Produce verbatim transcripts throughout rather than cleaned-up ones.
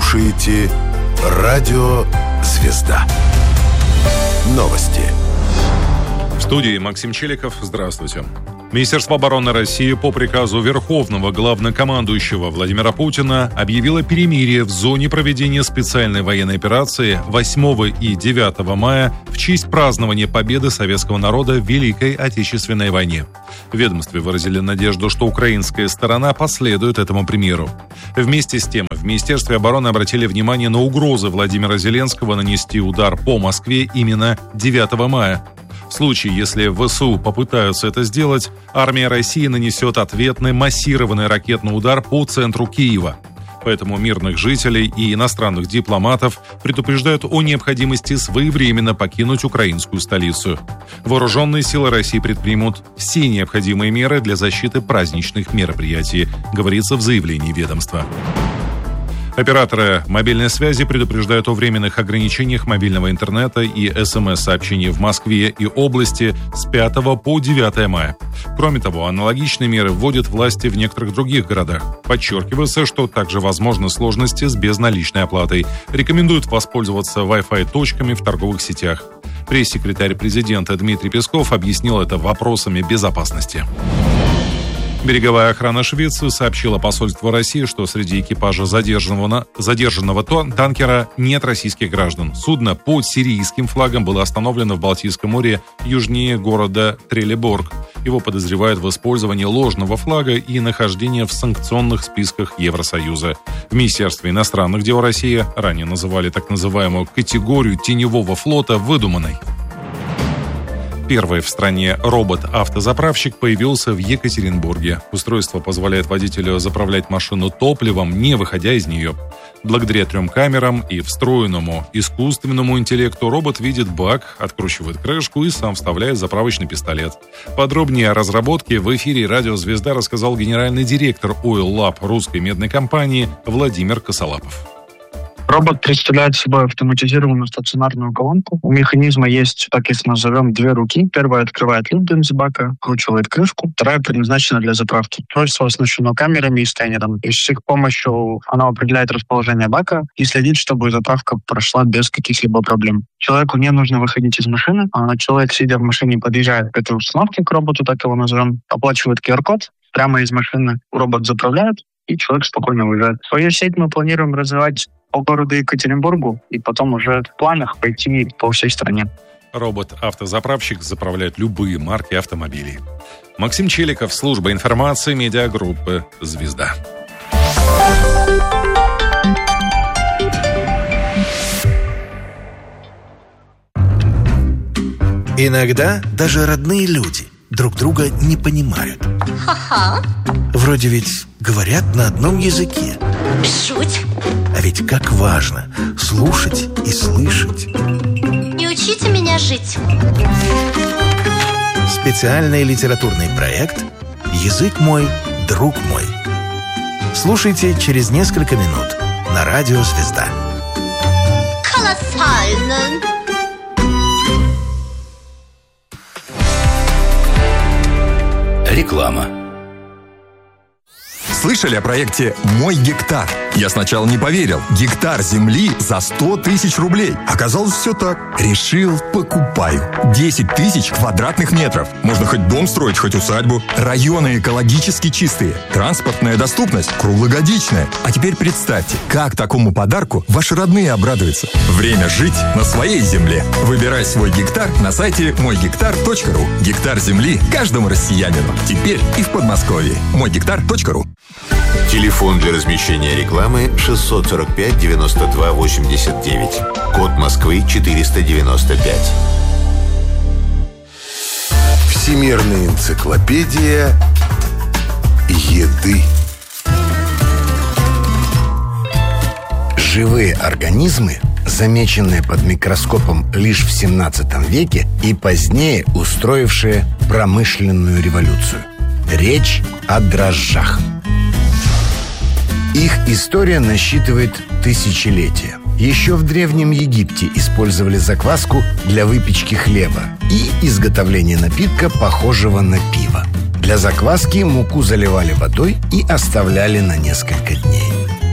слушаете Радио «Звезда». Новости. В студии Максим Челиков. Здравствуйте. Министерство обороны России по приказу Верховного Главнокомандующего Владимира Путина объявило перемирие в зоне проведения специальной военной операции восьмого и девятого мая в честь празднования победы советского народа в Великой Отечественной войне. В ведомстве выразили надежду, что украинская сторона последует этому примеру. Вместе с тем, в Министерстве обороны обратили внимание на угрозы Владимира Зеленского нанести удар по Москве именно девятого мая. В случае, если ВСУ попытаются это сделать, армия России нанесет ответный массированный ракетный удар по центру Киева. Поэтому мирных жителей и иностранных дипломатов предупреждают о необходимости своевременно покинуть украинскую столицу. Вооруженные силы России предпримут все необходимые меры для защиты праздничных мероприятий, говорится в заявлении ведомства. Операторы мобильной связи предупреждают о временных ограничениях мобильного интернета и СМС-сообщений в Москве и области с пятого по девятое мая. Кроме того, аналогичные меры вводят власти в некоторых других городах. Подчеркивается, что также возможны сложности с безналичной оплатой. Рекомендуют воспользоваться Wi-Fi точками в торговых сетях. Пресс-секретарь президента Дмитрий Песков объяснил это вопросами безопасности. Береговая охрана Швеции сообщила посольству России, что среди экипажа задержанного, задержанного танкера нет российских граждан. Судно под сирийским флагом было остановлено в Балтийском море южнее города Трелеборг. Его подозревают в использовании ложного флага и нахождении в санкционных списках Евросоюза. В Министерстве иностранных дел России ранее называли так называемую категорию теневого флота выдуманной. Первый в стране робот-автозаправщик появился в Екатеринбурге. Устройство позволяет водителю заправлять машину топливом, не выходя из нее. Благодаря трем камерам и встроенному искусственному интеллекту робот видит бак, откручивает крышку и сам вставляет заправочный пистолет. Подробнее о разработке в эфире «Радио Звезда» рассказал генеральный директор Oil Lab русской медной компании Владимир Косолапов. Робот представляет собой автоматизированную стационарную колонку. У механизма есть, так если назовем, две руки. Первая открывает люк бензобака, вкручивает крышку. Вторая предназначена для заправки. Устройство оснащено камерами и сканером. И с их помощью оно определяет расположение бака и следит, чтобы заправка прошла без каких-либо проблем. Человеку не нужно выходить из машины. А человек, сидя в машине, подъезжает к этой установке, к роботу, так его назовем, оплачивает ку ар код, прямо из машины робот заправляет, и человек спокойно уезжает. Свою сеть мы планируем развивать по городу Екатеринбургу и потом уже в планах пойти по всей стране. Робот-автозаправщик заправляет любые марки автомобилей. Максим Челиков, служба информации медиагруппы «Звезда». Иногда даже родные люди друг друга не понимают. Ха-ха. Вроде ведь говорят на одном языке. Шуть. А ведь как важно слушать и слышать. Не учите меня жить. Специальный литературный проект «Язык мой, друг мой». Слушайте через несколько минут на Радио Звезда. Колоссально. Реклама. Слышали о проекте «Мой гектар»? Я сначала не поверил. Гектар земли за сто тысяч рублей. Оказалось, все так. Решил, покупаю. десять тысяч квадратных метров. Можно хоть дом строить, хоть усадьбу. Районы экологически чистые. Транспортная доступность круглогодичная. А теперь представьте, как такому подарку ваши родные обрадуются. Время жить на своей земле. Выбирай свой гектар на сайте мой гектар точка ру. Гектар земли каждому россиянину. Теперь и в Подмосковье. мой гектар точка ру. Телефон для размещения рекламы шестьсот сорок пять девяносто два восемьдесят девять. Код Москвы четыреста девяносто пять. Всемирная энциклопедия еды. Живые организмы, замеченные под микроскопом лишь в семнадцатом веке и позднее устроившие промышленную революцию. Речь о дрожжах. Их история насчитывает тысячелетия. Еще в Древнем Египте использовали закваску для выпечки хлеба и изготовления напитка, похожего на пиво. Для закваски муку заливали водой и оставляли на несколько дней.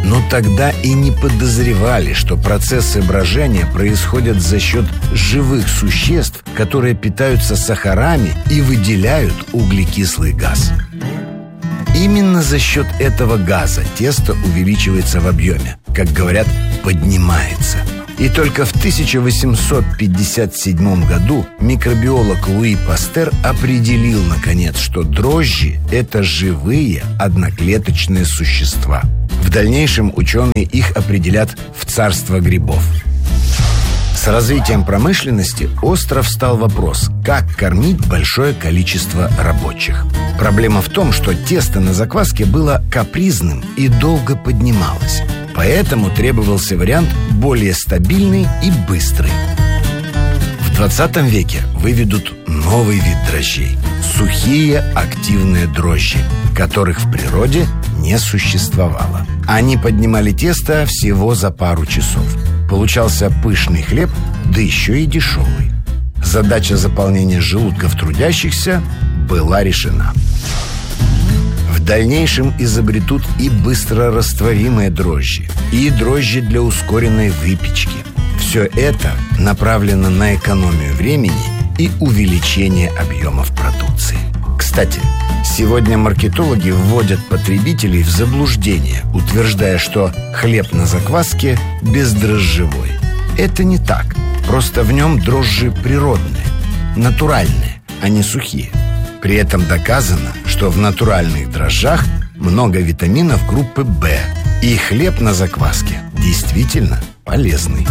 Но тогда и не подозревали, что процессы брожения происходят за счет живых существ, которые питаются сахарами и выделяют углекислый газ. Именно за счет этого газа тесто увеличивается в объеме, как говорят, поднимается. И только в тысяча восемьсот пятьдесят седьмом году микробиолог Луи Пастер определил, наконец, что дрожжи – это живые одноклеточные существа. В дальнейшем ученые их определят в царство грибов. С развитием промышленности остро встал вопрос, как кормить большое количество рабочих. Проблема в том, что тесто на закваске было капризным и долго поднималось. Поэтому требовался вариант более стабильный и быстрый. В двадцатом веке выведут новый вид дрожжей – сухие активные дрожжи, которых в природе не существовало. Они поднимали тесто всего за пару часов. Получался пышный хлеб, да еще и дешевый. Задача заполнения желудков трудящихся была решена. В дальнейшем изобретут и быстрорастворимые дрожжи, и дрожжи для ускоренной выпечки. Все это направлено на экономию времени и увеличение объемов продукции. Кстати, сегодня маркетологи вводят потребителей в заблуждение, утверждая, что хлеб на закваске бездрожжевой. Это не так. Просто в нем дрожжи природные, натуральные, а не сухие. При этом доказано, что в натуральных дрожжах много витаминов группы В, и хлеб на закваске действительно полезный.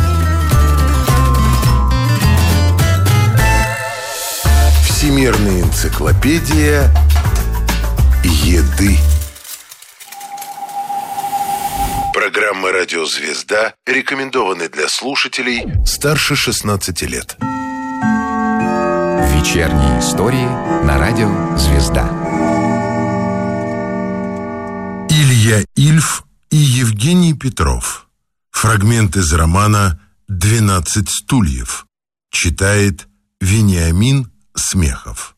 Всемирная энциклопедия еды. Программа «Радио Звезда» рекомендованы для слушателей старше шестнадцати лет. Вечерние истории на радио «Звезда». Илья Ильф и Евгений Петров. Фрагмент из романа «Двенадцать стульев». Читает Вениамин Смехов.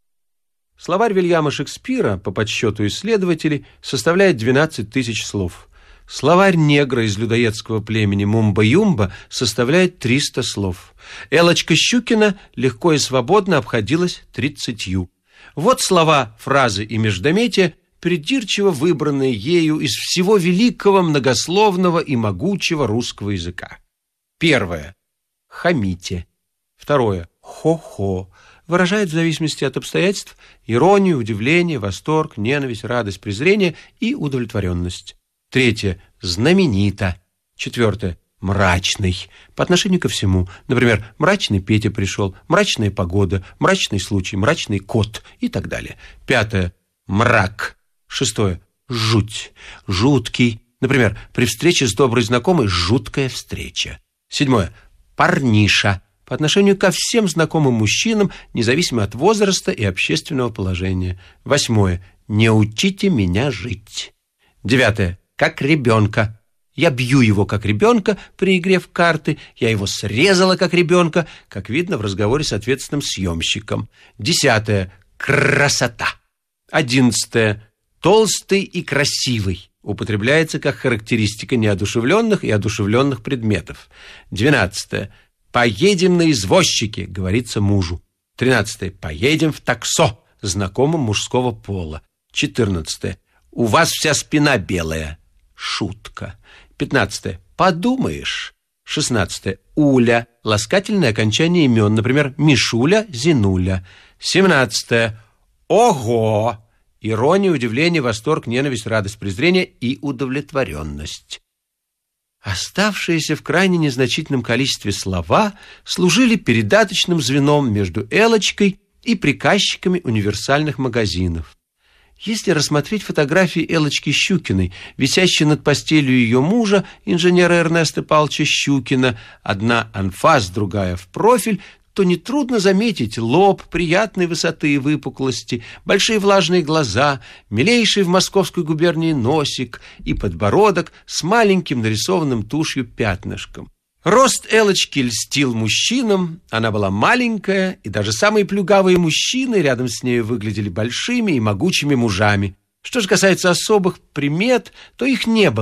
Словарь Вильяма Шекспира, по подсчету исследователей, составляет двенадцать тысяч слов. Словарь негра из людоедского племени Мумба-Юмба составляет триста слов. Элочка Щукина легко и свободно обходилась тридцатью. Вот слова, фразы и междометия, придирчиво выбранные ею из всего великого, многословного и могучего русского языка. Первое. Хамите. Второе. Хо-хо. Выражает в зависимости от обстоятельств иронию, удивление, восторг, ненависть, радость, презрение и удовлетворенность. Третье. Знаменито. Четвертое. Мрачный. По отношению ко всему. Например, мрачный Петя пришел, мрачная погода, мрачный случай, мрачный кот и так далее. Пятое. Мрак. Шестое. Жуть. Жуткий. Например, при встрече с доброй знакомой жуткая встреча. Седьмое. Парниша. По отношению ко всем знакомым мужчинам, независимо от возраста и общественного положения. Восьмое. Не учите меня жить. Девятое. Как ребенка. Я бью его как ребенка при игре в карты. Я его срезала как ребенка, как видно в разговоре с ответственным съемщиком. Десятое. Красота. Одиннадцатое. Толстый и красивый. Употребляется как характеристика неодушевленных и одушевленных предметов. Двенадцатое. Поедем на извозчике, говорится мужу. Тринадцатое. Поедем в таксо, знакомым мужского пола. Четырнадцатое. У вас вся спина белая. Шутка. Пятнадцатое. Подумаешь. Шестнадцатое. Уля. Ласкательное окончание имен. Например, Мишуля, Зинуля. Семнадцатое. Ого. Ирония, удивление, восторг, ненависть, радость, презрение и удовлетворенность. Оставшиеся в крайне незначительном количестве слова служили передаточным звеном между Элочкой и приказчиками универсальных магазинов. Если рассмотреть фотографии Элочки Щукиной, висящие над постелью ее мужа, инженера Эрнеста Павловича Щукина, одна анфас, другая в профиль, то нетрудно заметить лоб приятной высоты и выпуклости, большие влажные глаза, милейший в Московской губернии носик и подбородок с маленьким нарисованным тушью пятнышком. Рост Элочки льстил мужчинам, она была маленькая, и даже самые плюгавые мужчины рядом с ней выглядели большими и могучими мужами. Что же касается особых примет, то их не было.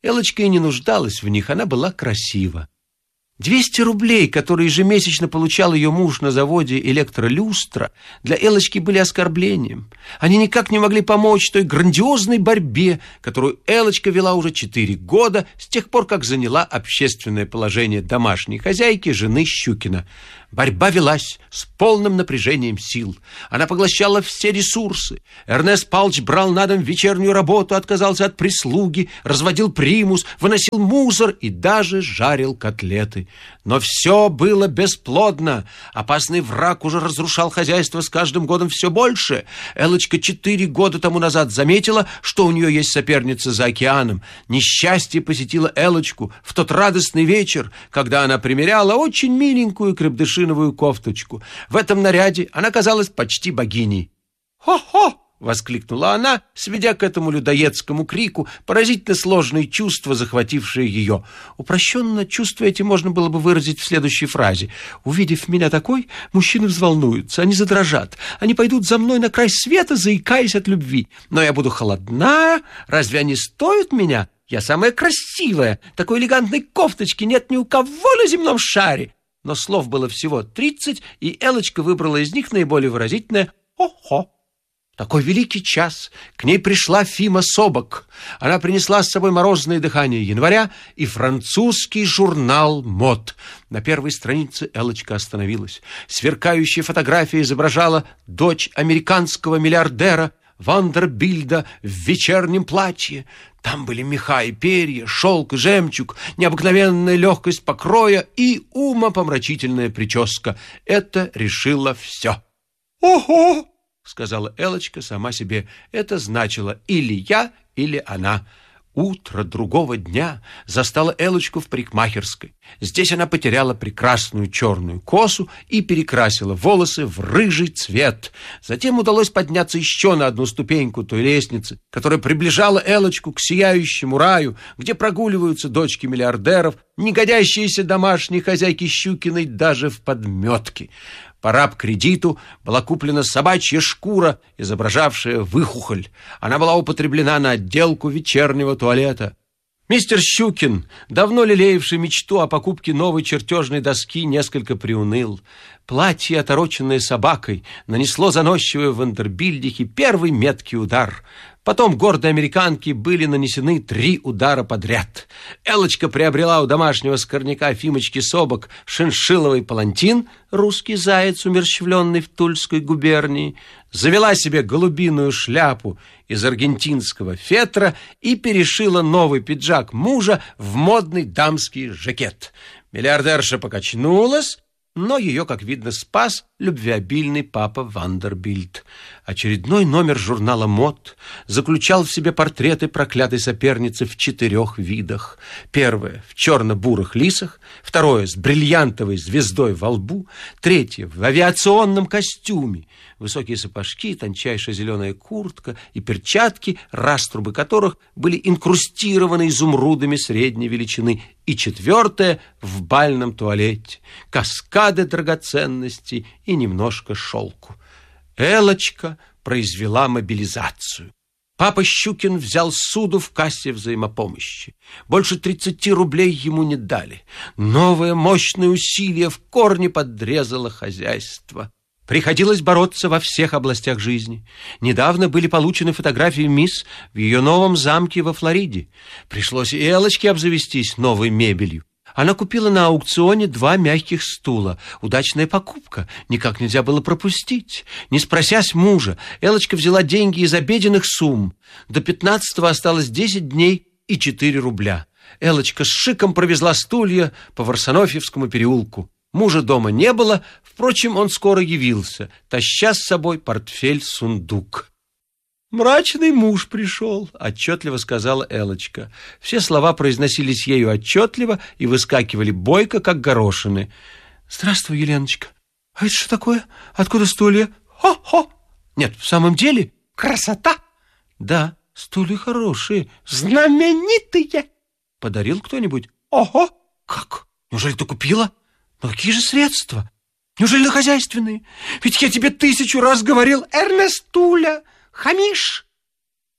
Элочка и не нуждалась в них, она была красива. двести рублей, которые ежемесячно получал ее муж на заводе «Электролюстра», для Элочки были оскорблением. Они никак не могли помочь той грандиозной борьбе, которую Элочка вела уже четыре года, с тех пор, как заняла общественное положение домашней хозяйки жены Щукина. Борьба велась с полным напряжением сил. Она поглощала все ресурсы. Эрнест Павлович брал на дом вечернюю работу, отказался от прислуги, разводил примус, выносил мусор и даже жарил котлеты. Но все было бесплодно. Опасный враг уже разрушал хозяйство с каждым годом все больше. Элочка четыре года тому назад заметила, что у нее есть соперница за океаном. Несчастье посетило Элочку в тот радостный вечер, когда она примеряла очень миленькую крепдышиновую кофточку. В этом наряде она казалась почти богиней. «Хо-хо!» — воскликнула она, сведя к этому людоедскому крику поразительно сложные чувства, захватившие ее. Упрощенно чувства эти можно было бы выразить в следующей фразе. «Увидев меня такой, мужчины взволнуются, они задрожат, они пойдут за мной на край света, заикаясь от любви. Но я буду холодна, разве они стоят меня? Я самая красивая, такой элегантной кофточки нет ни у кого на земном шаре». Но слов было всего тридцать, и Элочка выбрала из них наиболее выразительное «хо-хо». Такой великий час к ней пришла Фима Собок. Она принесла с собой морозное дыхание января и французский журнал «Мод». На первой странице Элочка остановилась. Сверкающая фотография изображала дочь американского миллиардера Вандербильда в вечернем платье. Там были меха и перья, шелк и жемчуг, необыкновенная легкость покроя и умопомрачительная прическа. Это решило все. «Ого!» — сказала Элочка сама себе. Это значило или я, или она. Утро другого дня застало Элочку в парикмахерской. Здесь она потеряла прекрасную черную косу и перекрасила волосы в рыжий цвет. Затем удалось подняться еще на одну ступеньку той лестницы, которая приближала Элочку к сияющему раю, где прогуливаются дочки миллиардеров, не годящиеся домашние хозяйки Щукиной даже в подметке. По раб-кредиту была куплена собачья шкура, изображавшая выхухоль. Она была употреблена на отделку вечернего туалета. Мистер Щукин, давно лелеявший мечту о покупке новой чертежной доски, несколько приуныл. Платье, отороченное собакой, нанесло заносчивой Вандербильдихе первый меткий удар. Потом гордой американке были нанесены три удара подряд. Элочка приобрела у домашнего скорняка Фимочки Собок шиншилловый палантин, русский заяц, умерщвленный в Тульской губернии, завела себе голубиную шляпу из аргентинского фетра и перешила новый пиджак мужа в модный дамский жакет. Миллиардерша покачнулась, но ее, как видно, спас любвеобильный папа Вандербильд. Очередной номер журнала «Мод» заключал в себе портреты проклятой соперницы в четырех видах. Первое — в черно-бурых лисах, второе — с бриллиантовой звездой во лбу, третье — в авиационном костюме, высокие сапожки, тончайшая зеленая куртка и перчатки, раструбы которых были инкрустированы изумрудами средней величины, и четвертое — в бальном туалете, каскады драгоценностей и немножко шелку. Элочка произвела мобилизацию. Папа Щукин взял суду в кассе взаимопомощи. Больше тридцати рублей ему не дали. Новое мощное усилие в корне подрезало хозяйство. Приходилось бороться во всех областях жизни. Недавно были получены фотографии мисс в ее новом замке во Флориде. Пришлось и Элочке обзавестись новой мебелью. Она купила на аукционе два мягких стула. Удачная покупка. Никак нельзя было пропустить. Не спросясь мужа, Элочка взяла деньги из обеденных сумм. До пятнадцатого осталось десять дней и четыре рубля. Элочка с шиком провезла стулья по Варсонофьевскому переулку. Мужа дома не было, впрочем, он скоро явился, таща с собой портфель-сундук. «Мрачный муж пришел», — отчетливо сказала Элочка. Все слова произносились ею отчетливо и выскакивали бойко, как горошины. «Здравствуй, Еленочка. А это что такое? Откуда стулья? Хо-хо! Нет, в самом деле, красота!» «Да, стулья хорошие, знаменитые!» «Подарил кто-нибудь?» «Ого! Как? Неужели ты купила? Но какие же средства? Неужели на хозяйственные? Ведь я тебе тысячу раз говорил, Эрнестуля, хамишь!»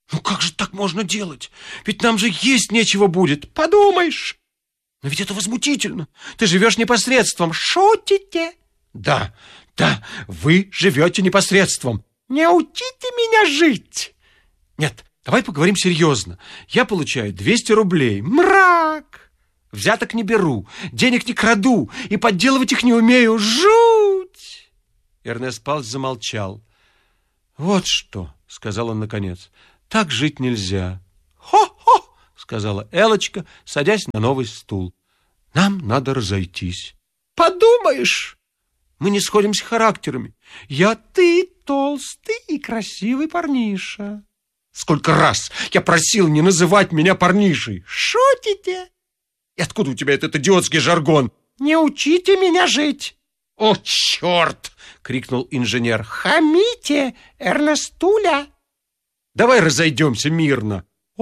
Ну как же так можно делать? Ведь нам же есть нечего будет. Подумаешь. Но ведь это возмутительно. Ты живешь непосредством. Шутите? Да, да, вы живете непосредством. Не учите меня жить. Нет, давай поговорим серьезно. Я получаю двести рублей. Мрак! Взяток не беру, денег не краду и подделывать их не умею. Жуть! Эрнест Палыч замолчал. Вот что, сказал он наконец, так жить нельзя. Хо-хо, сказала Элочка, садясь на новый стул. Нам надо разойтись. Подумаешь, мы не сходимся характерами. Я ты толстый и красивый парниша. Сколько раз я просил не называть меня парнишей. Шутите? И откуда у тебя этот идиотский жаргон? Не учите меня жить. О, черт! Крикнул инженер. Хамите, Эрнестуля. Давай разойдемся мирно.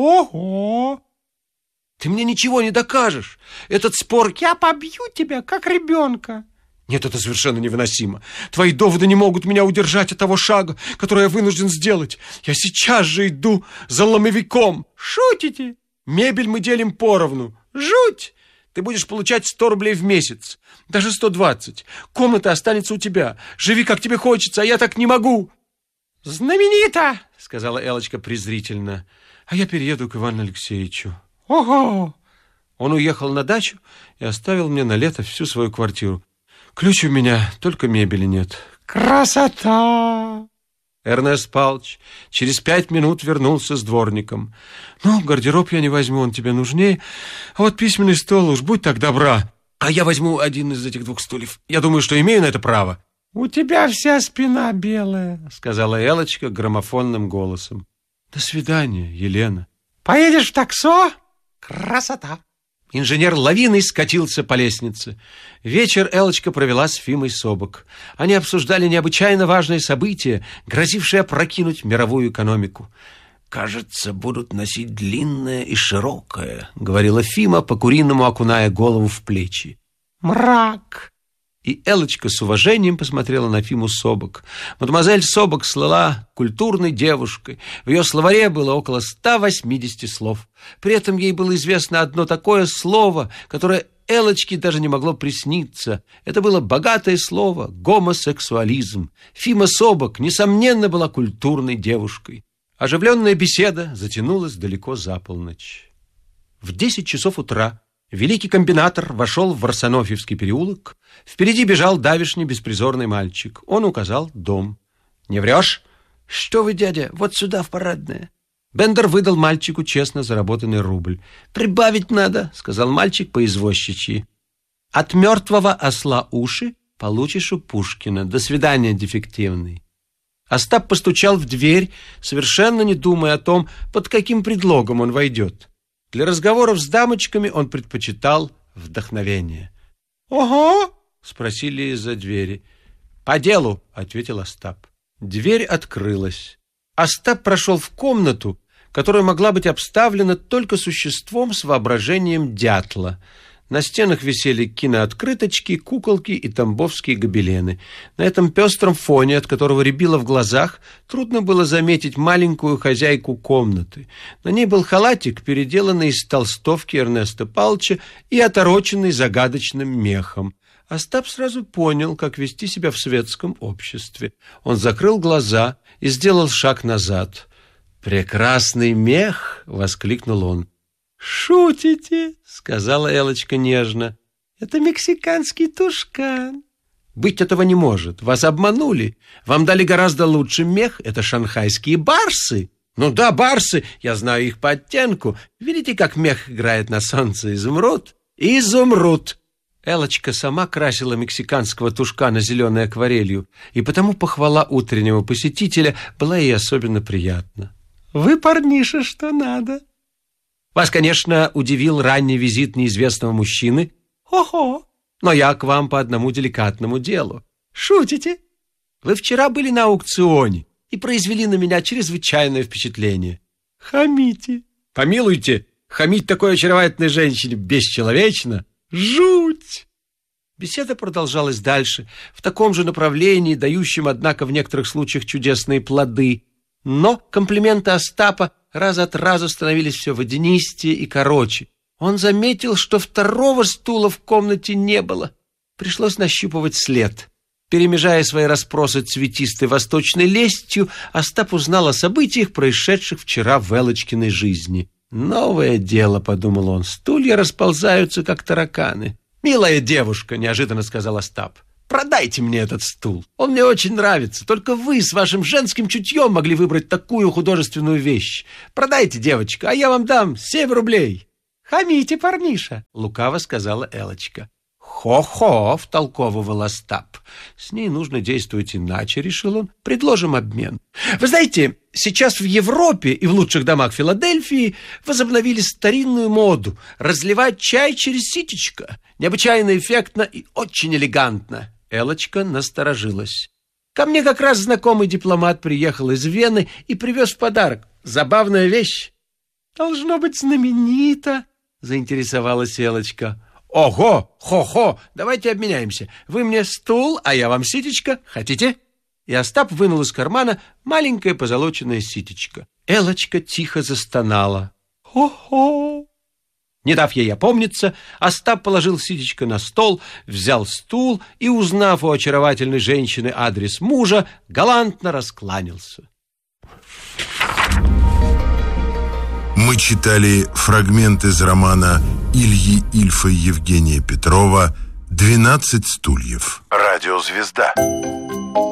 Ого! Ты мне ничего не докажешь. Этот спор... Я побью тебя, как ребенка. Нет, это совершенно невыносимо. Твои доводы не могут меня удержать от того шага, который я вынужден сделать. Я сейчас же иду за ломовиком. Шутите? Мебель мы делим поровну. Жуть! Ты будешь получать сто рублей в месяц. Даже сто двадцать. Комната останется у тебя. Живи, как тебе хочется, а я так не могу. Знаменито, сказала Элочка презрительно. А я перееду к Ивану Алексеевичу. Ого! Он уехал на дачу и оставил мне на лето всю свою квартиру. Ключ у меня, только мебели нет. Красота! Эрнест Палыч через пять минут вернулся с дворником. Ну, гардероб я не возьму, он тебе нужнее. А вот письменный стол, уж будь так добра. А я возьму один из этих двух стульев. Я думаю, что имею на это право. У тебя вся спина белая, сказала Элочка граммофонным голосом. До свидания, Елена. Поедешь в таксо? Красота! Инженер лавиной скатился по лестнице. Вечер Элочка провела с Фимой Собок. Они обсуждали необычайно важные события, грозившие опрокинуть мировую экономику. «Кажется, будут носить длинное и широкое», — говорила Фима, по-куриному окуная голову в плечи. «Мрак!» И Элочка с уважением посмотрела на Фиму Собок. Мадемуазель Собок слыла культурной девушкой. В ее словаре было около ста восьмидесяти слов. При этом ей было известно одно такое слово, которое Элочке даже не могло присниться. Это было богатое слово — гомосексуализм. Фима Собок, несомненно, была культурной девушкой. Оживленная беседа затянулась далеко за полночь. В десять часов утра великий комбинатор вошел в Варсонофьевский переулок. Впереди бежал давишний беспризорный мальчик. Он указал дом. «Не врешь?» «Что вы, дядя, вот сюда, в парадное». Бендер выдал мальчику честно заработанный рубль. «Прибавить надо», — сказал мальчик по-извозчичьи. «От мертвого осла уши получишь у Пушкина. До свидания, дефективный». Остап постучал в дверь, совершенно не думая о том, под каким предлогом он войдет. Для разговоров с дамочками он предпочитал вдохновение. «Ого!» — спросили из-за двери. «По делу», — ответил Остап. Дверь открылась. Остап прошел в комнату, которая могла быть обставлена только существом с воображением дятла. На стенах висели кинооткрыточки, куколки и тамбовские гобелены. На этом пестром фоне, от которого рябило в глазах, трудно было заметить маленькую хозяйку комнаты. На ней был халатик, переделанный из толстовки Эрнеста Палыча и отороченный загадочным мехом. Остап сразу понял, как вести себя в светском обществе. Он закрыл глаза и сделал шаг назад. «Прекрасный мех!» — воскликнул он. «Шутите?» — сказала Элочка нежно. «Это мексиканский тушкан». «Быть этого не может. Вас обманули. Вам дали гораздо лучший мех. Это шанхайские барсы». «Ну да, барсы. Я знаю их по оттенку. Видите, как мех играет на солнце? Изумруд?» «Изумруд!» Элочка сама красила мексиканского тушкана зеленой акварелью, и потому похвала утреннего посетителя была ей особенно приятна. «Вы, парниша, что надо». «Вас, конечно, удивил ранний визит неизвестного мужчины». «Хо-хо! Но я к вам по одному деликатному делу». «Шутите?» «Вы вчера были на аукционе и произвели на меня чрезвычайное впечатление». «Хамите». «Помилуйте, хамить такой очаровательной женщине бесчеловечно. Жуть!» Беседа продолжалась дальше, в таком же направлении, дающем, однако, в некоторых случаях чудесные плоды. Но комплименты Остапа раз от разу становились все водянистее и короче. Он заметил, что второго стула в комнате не было. Пришлось нащупывать след. Перемежая свои расспросы цветистой восточной лестью, Остап узнал о событиях, происшедших вчера в Элочкиной жизни. «Новое дело», — подумал он, — «стулья расползаются, как тараканы». «Милая девушка», — неожиданно сказал Остап, — «продайте мне этот стул. Он мне очень нравится. Только вы с вашим женским чутьем могли выбрать такую художественную вещь. Продайте, девочка, а я вам дам семь рублей». «Хамите, парниша», — лукаво сказала Элочка. «Хо-хо», — втолковывал Остап. «С ней нужно действовать иначе», — решил он. «Предложим обмен. Вы знаете, сейчас в Европе и в лучших домах Филадельфии возобновили старинную моду — разливать чай через ситечко. Необычайно эффектно и очень элегантно». Элочка насторожилась. «Ко мне как раз знакомый дипломат приехал из Вены и привез в подарок. Забавная вещь». «Должно быть знаменито», — заинтересовалась Элочка. «Ого! Хо-хо! Давайте обменяемся. Вы мне стул, а я вам ситечко. Хотите?» И Остап вынул из кармана маленькое позолоченное ситечко. Элочка тихо застонала. «Хо-хо!» Не дав ей опомниться, Остап положил ситечко на стол, взял стул и, узнав у очаровательной женщины адрес мужа, галантно раскланялся. Мы читали фрагмент из романа Ильи Ильфа и Евгения Петрова «двенадцать стульев». Радиозвезда.